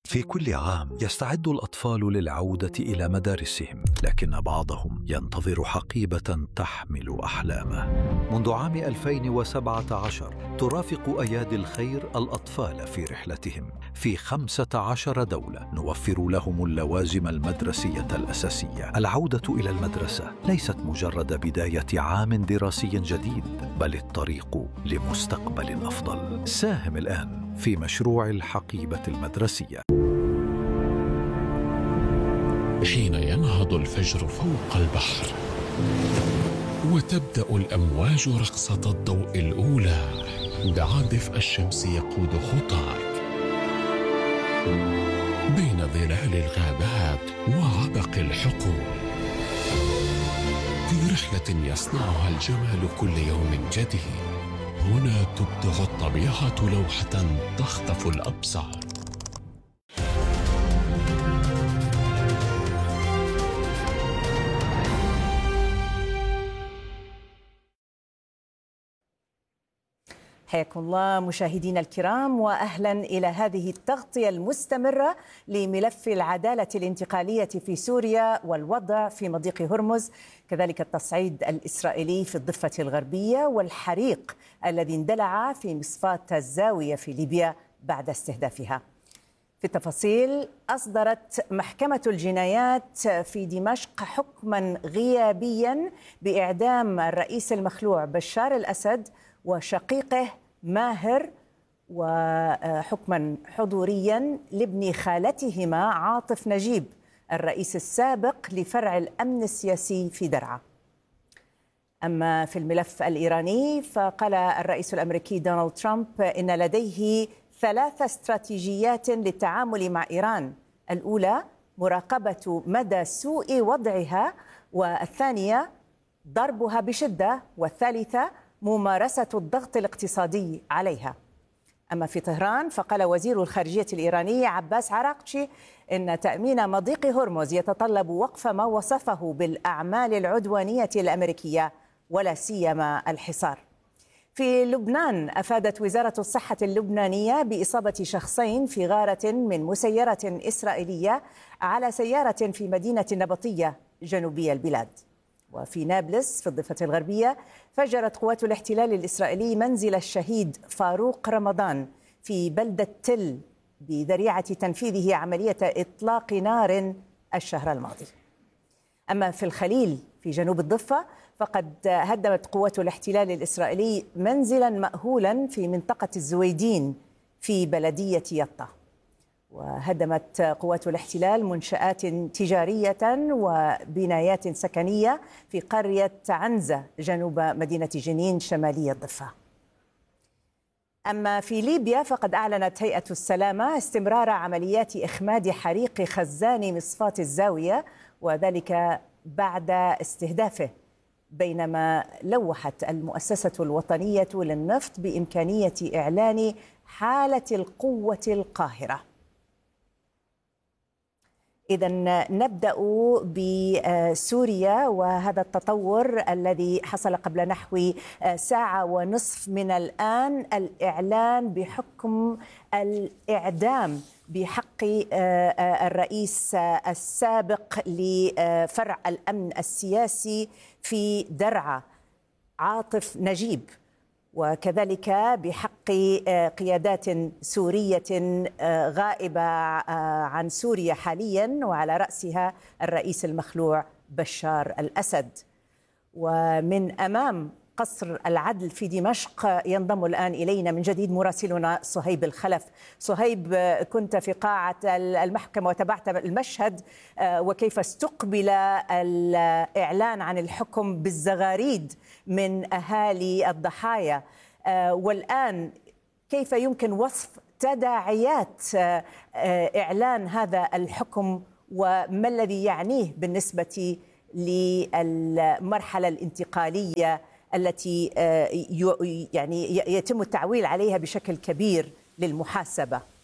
في كل عام يستعد الأطفال للعودة إلى مدارسهم، لكن بعضهم ينتظر حقيبة تحمل أحلامه. منذ عام 2017 ترافق أيادي الخير الأطفال في رحلتهم في 15 دولة، نوفر لهم اللوازم المدرسية الأساسية. العودة إلى المدرسة ليست مجرد بداية عام دراسي جديد، بل الطريق لمستقبل أفضل. ساهم الآن في مشروع الحقيبة المدرسية. حين ينهض الفجر فوق البحر وتبدأ الأمواج رقصة الضوء الأولى، دعا دفء الشمس يقود خطاك بين ظلال الغابات وعبق الحقول، في رحلة يصنعها الجمال كل يوم جديد. هنا تبدع الطبيعة لوحة تخطف الأبصار. حياكم الله مشاهدينا الكرام، وأهلا إلى هذه التغطية المستمرة لملف العدالة الانتقالية في سوريا والوضع في مضيق هرمز، كذلك التصعيد الإسرائيلي في الضفة الغربية والحريق الذي اندلع في مصفاة الزاوية في ليبيا بعد استهدافها. في التفاصيل، أصدرت محكمة الجنايات في دمشق حكما غيابيا بإعدام الرئيس المخلوع بشار الأسد وشقيقه ماهر، وحكما حضوريا لابن خالتهما عاطف نجيب الرئيس السابق لفرع الأمن السياسي في درعا. أما في الملف الإيراني، فقال الرئيس الأمريكي دونالد ترامب إن لديه 3 استراتيجيات للتعامل مع إيران: الأولى مراقبة مدى سوء وضعها، والثانية ضربها بشدة، والثالثة ممارسة الضغط الاقتصادي عليها. أما في طهران، فقال وزير الخارجية الإيراني عباس عراقچي إن تأمين مضيق هرمز يتطلب وقف ما وصفه بالأعمال العدوانية الأمريكية ولا سيما الحصار. في لبنان، أفادت وزارة الصحة اللبنانية بإصابة شخصين في غارة من مسيرة إسرائيلية على سيارة في مدينة النبطية جنوبي البلاد. وفي نابلس في الضفة الغربية، فجرت قوات الاحتلال الإسرائيلي منزل الشهيد فاروق رمضان في بلدة تل بذريعة تنفيذه عملية إطلاق نار الشهر الماضي. أما في الخليل في جنوب الضفة، فقد هدمت قوات الاحتلال الإسرائيلي منزلا مأهولا في منطقة الزويدين في بلدية يطا. وهدمت قوات الاحتلال منشآت تجارية وبنايات سكنية في قرية عنزة جنوب مدينة جنين شمالي الضفة. أما في ليبيا، فقد أعلنت هيئة السلامة استمرار عمليات إخماد حريق خزان مصفاة الزاوية، وذلك بعد استهدافه، بينما لوحت المؤسسة الوطنية للنفط بإمكانية إعلان حالة القوة القاهرة. إذن نبدأ بسوريا، وهذا التطور الذي حصل قبل نحو ساعة ونصف من الآن: الإعلان بحكم الإعدام بحق الرئيس السابق لفرع الأمن السياسي في درعا عاطف نجيب، وكذلك بحق قيادات سورية غائبة عن سوريا حاليا، وعلى رأسها الرئيس المخلوع بشار الأسد. ومن أمام قصر العدل في دمشق ينضم الآن إلينا من جديد مراسلنا صهيب الخلف. صهيب، كنت في قاعة المحكمة وتابعت المشهد وكيف استقبل الإعلان عن الحكم بالزغاريد من أهالي الضحايا، والآن كيف يمكن وصف تداعيات إعلان هذا الحكم وما الذي يعنيه بالنسبة للمرحلة الانتقالية التي يعني يتم التعويل عليها بشكل كبير للمحاسبة؟